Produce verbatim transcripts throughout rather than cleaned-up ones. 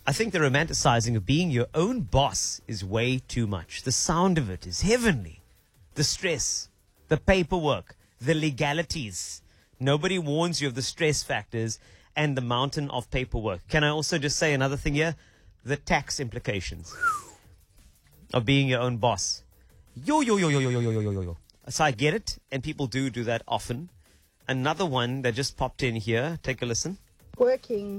I think the romanticizing of being your own boss is way too much. The sound of it is heavenly. The stress, the paperwork, the legalities. Nobody warns you of the stress factors and the mountain of paperwork. Can I also just say another thing here? The tax implications of being your own boss. Yo, yo, yo, yo, yo, yo, yo, yo, yo, yo. So I get it, and people do do that often. Another one that just popped in here. Take a listen. Working.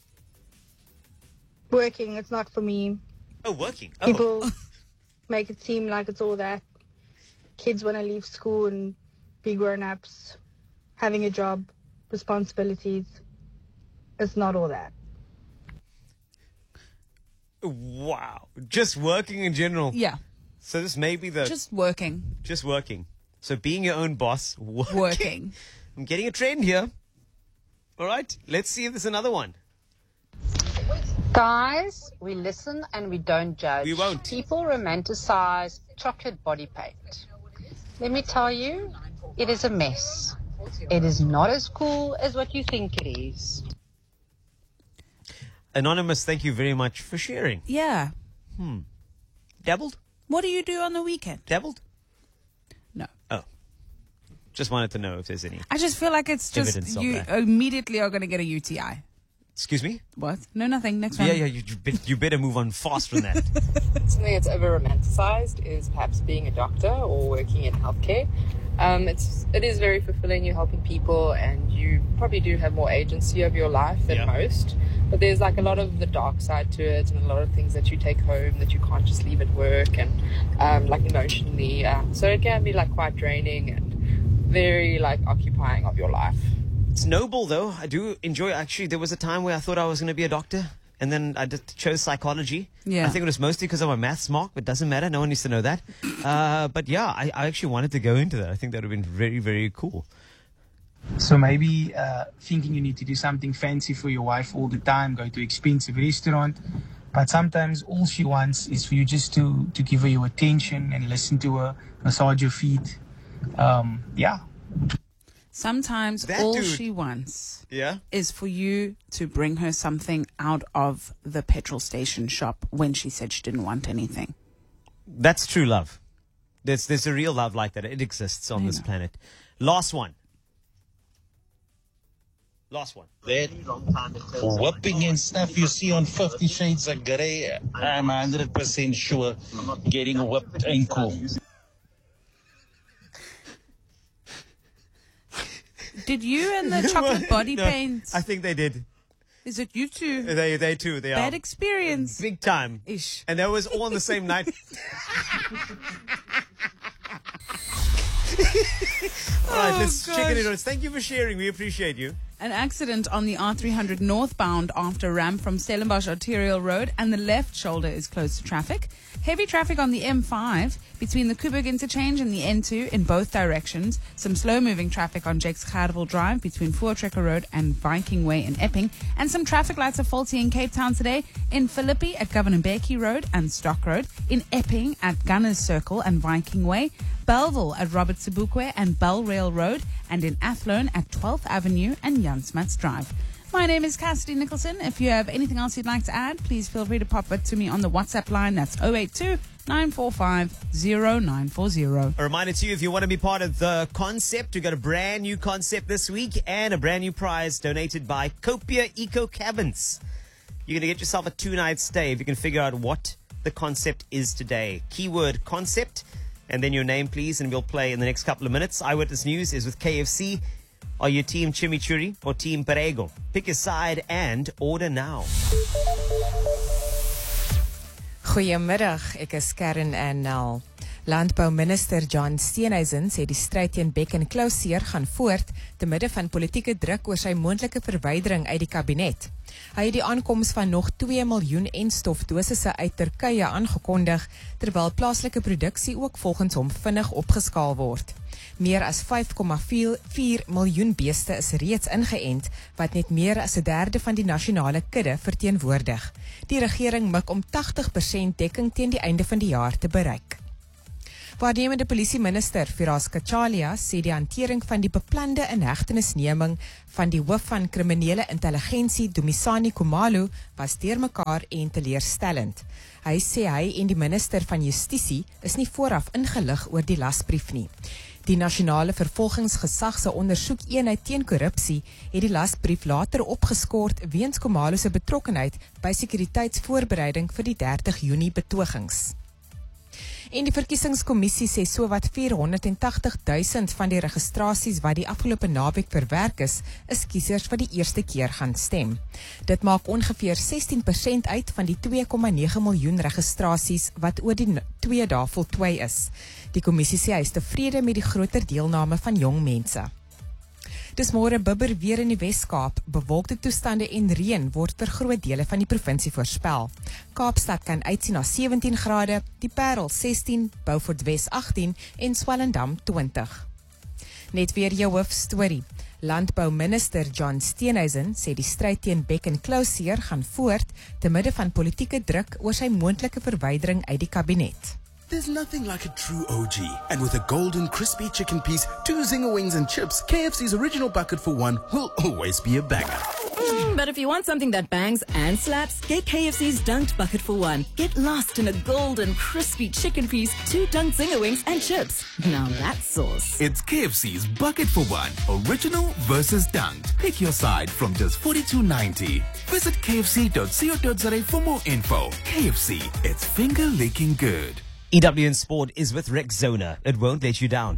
Working, it's not for me. Oh, working. Oh. People make it seem like it's all that. Kids want to leave school and be grown-ups. Having a job, responsibilities. It's not all that. Wow. Just working in general. Yeah. So this may be the... Just working. Just working. So being your own boss, working. Working. I'm getting a trend here. All right. Let's see if there's another one. Guys, we listen and we don't judge. We won't. People romanticize chocolate body paint. Let me tell you, it is a mess. It is not as cool as what you think it is. Anonymous, thank you very much for sharing. Yeah. Hmm. Dabbled? What do you do on the weekend? Dabbled? No. Oh. Just wanted to know if there's any. I just feel like it's Evidence just of you that. immediately are going to get a U T I. Excuse me? What? No, nothing. Next one. Yeah, yeah, you, you, bet- you better move on fast from that. Something that's over romanticized is perhaps being a doctor or working in healthcare. Um, it's it is very fulfilling. You're helping people, and you probably do have more agency of your life than Yeah. most. But there's like a lot of the dark side to it, and a lot of things that you take home that you can't just leave at work, and um, like emotionally. Um, so it can be like quite draining and very like occupying of your life. It's noble, though. I do enjoy. Actually, there was a time where I thought I was going to be a doctor, and then I just chose psychology. Yeah. I think it was mostly because of my maths mark, but it doesn't matter. No one needs to know that. Uh, but yeah, I, I actually wanted to go into that. I think that would have been very, very cool. So maybe uh, thinking you need to do something fancy for your wife all the time, go to expensive restaurant, but sometimes all she wants is for you just to, to give her your attention and listen to her, massage your feet. Um, yeah. Sometimes That all dude- she wants Yeah? is for you to bring her something out of the petrol station shop when she said she didn't want anything. That's true love. There's, there's a real love like that. It exists on I this know. planet. Last one. Last one. That whipping and stuff you see on Fifty Shades of Grey, I'm one hundred percent sure getting whipped ain't cool. Did you and the chocolate body No, paint? I think they did. Is it you two? They, they too. They Bad are. experience. Big time. Ish. And that was all on the same night. All right, Oh, let's check it gosh. out. Thank you for sharing. We appreciate you. An accident on the R three hundred northbound after ramp from Stellenbosch Arterial Road, and the left shoulder is closed to traffic. Heavy traffic on the M five between the Kuburg interchange and the N two in both directions. Some slow-moving traffic on Jakes Gerdeval Drive between Voortrekker Road and Viking Way in Epping. And some traffic lights are faulty in Cape Town today in Philippi at Governor Mbeki Road and Stock Road, in Epping at Gunners Circle and Viking Way, Belleville at Robert Sebukwe and Bellrail Road, and in Athlone at twelfth Avenue and Jan Smuts Drive. My name is Cassidy Nicholson. If you have anything else you'd like to add, please feel free to pop it to me on the WhatsApp line. That's zero eight two, nine four five, zero nine four zero. A reminder to you, if you want to be part of the concept, we've got a brand new concept this week and a brand new prize donated by Copia Eco Cabins. You're going to get yourself a two-night stay if you can figure out what the concept is today. Keyword concept, and then your name, please, and we'll play in the next couple of minutes. Eyewitness News is with K F C. Are you Team Chimichurri or Team Perego? Pick a side and order now. Goeiemiddag, ek is Karen Annel. Landbouminister John Steenhuisen sê die stryd teen bek en klauseer gaan voort te midde van politieke druk oor sy moontlike verwydering uit die kabinet. Hy het die aankoms van nog twee miljoen enstofdosisse uit Turkye aangekondig, terwyl plaaslike produksie ook volgens hom vinnig opgeskaal word. Meer as vyf komma vier miljoen beeste is reeds ingeënt, wat net meer as 'n derde van die nasionale kudde verteenwoordig. Die regering mik om tagtig persent dekking teen die einde van die jaar te bereik. Waarnemende polisieminister Firas Kachalia sê die hantering van die beplande inhegtenisneming van die hoof van kriminele intelligensie Dumisani Khumalo was deurmekaar en teleurstellend. Hy sê hy en die minister van Justisie is nie vooraf ingelig oor die lasbrief nie. Die nasionale vervolgingsgesag se ondersoekeenheid teen korrupsie het die lasbrief later opgeskort weens Khumalo se betrokkenheid by sekuriteitsvoorbereiding vir die dertig Junie betogings. En die verkiesingskommissie sê sowat vierhonderdtagtig duisend van die registrasies wat die afgelope naweek verwerk is, is kiesers wat die eerste keer gaan stem. Dit maak ongeveer sestien persent uit van die twee komma nege miljoen registrasies wat oor die twee dae voltooi is. Die kommissie sê hy is tevrede met die groter deelname van jong mense. Dis môre bibber weer in die Wes-Kaap. Bewolkte toestande en reën word vir groot dele van die provinsie voorspel. Kaapstad kan uitsien na sewentien grade, die Parel sestien, Beaufort Wes agttien en Swellendam twintig. Net weer jou hoofstorie. Landbouminister John Steenhuisen sê die stryd teen bek en klauseer gaan voort te midde van politieke druk oor sy moontlike verwydering uit die kabinet. There's nothing like a true O G. And with a golden crispy chicken piece, two zinger wings and chips, K F C's original bucket for one will always be a banger. Mm, but if you want something that bangs and slaps, get K F C's Dunked Bucket for one. Get lost in a golden crispy chicken piece, two dunked zinger wings and chips. Now that's sauce. It's K F C's Bucket for one. Original versus dunked. Pick your side from just forty-two ninety. Visit k f c dot co dot za for more info. K F C, it's finger licking good. E W N Sport is with Rexona. It won't let you down.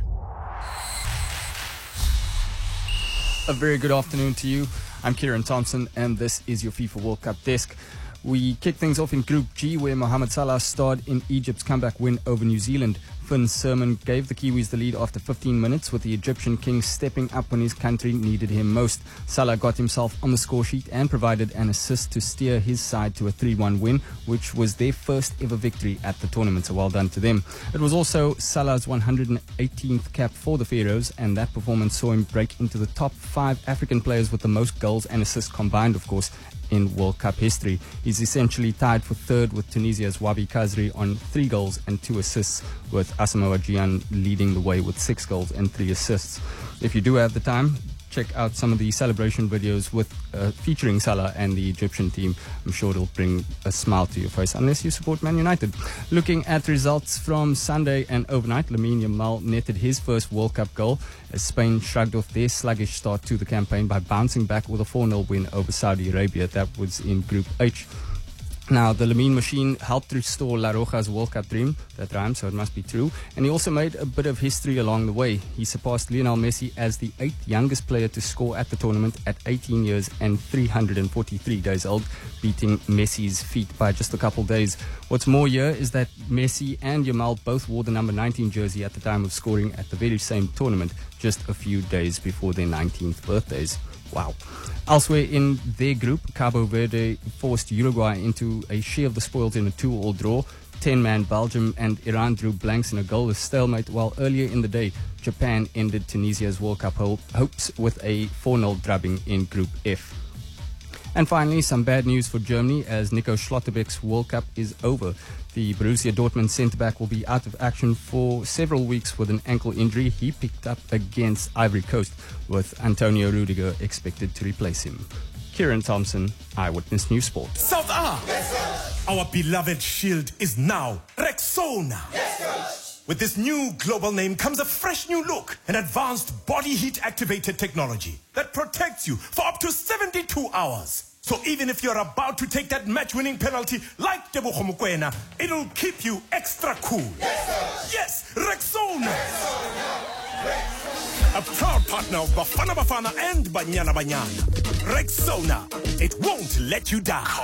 A very good afternoon to you. I'm Kieran Thompson, and this is your FIFA World Cup desk. We kick things off in Group G, where Mohamed Salah starred in Egypt's comeback win over New Zealand. Finn Sermon gave the Kiwis the lead after fifteen minutes, with the Egyptian king stepping up when his country needed him most. Salah got himself on the score sheet and provided an assist to steer his side to a three one win, which was their first ever victory at the tournament, so well done to them. It was also Salah's one hundred eighteenth cap for the Pharaohs, and that performance saw him break into the top five African players with the most goals and assists combined, of course, in World Cup history. He's essentially tied for third with Tunisia's Wabi Kazri on three goals and two assists, with Asamoah Gyan leading the way with six goals and three assists. If you do have the time, check out some of the celebration videos with uh, featuring Salah and the Egyptian team. I'm sure it'll bring a smile to your face, unless you support Man United. Looking at results from Sunday and overnight, Lamine Yamal netted his first World Cup goal as Spain shrugged off their sluggish start to the campaign by bouncing back with a four nil win over Saudi Arabia. That was in Group H. Now, the Lamine machine helped restore La Roja's World Cup dream. That rhymes, so it must be true. And he also made a bit of history along the way. He surpassed Lionel Messi as the eighth youngest player to score at the tournament at eighteen years and three hundred forty-three days old, beating Messi's feat by just a couple days. What's more here is that Messi and Yamal both wore the number nineteen jersey at the time of scoring at the very same tournament, just a few days before their nineteenth birthdays. Wow. Elsewhere in their group, Cabo Verde forced Uruguay into a share of the spoils in a two all draw. ten-man Belgium and Iran drew blanks in a goalless stalemate, while earlier in the day, Japan ended Tunisia's World Cup ho- hopes with a four nil drubbing in Group F. And finally, some bad news for Germany as Nico Schlotterbeck's World Cup is over. The Borussia Dortmund centre-back will be out of action for several weeks with an ankle injury he picked up against Ivory Coast, with Antonio Rudiger expected to replace him. Kieran Thompson, Eyewitness News Sport. South A, yes, our beloved shield is now Rexona. Yes, coach. With this new global name comes a fresh new look, an advanced body heat activated technology that protects you for up to seventy-two hours. So even if you're about to take that match-winning penalty like Tebogo Mokoena, it'll keep you extra cool. Yes, yes, Rexona. Rexona. A proud partner of Bafana Bafana and Banyana Banyana. Rexona. It won't let you down.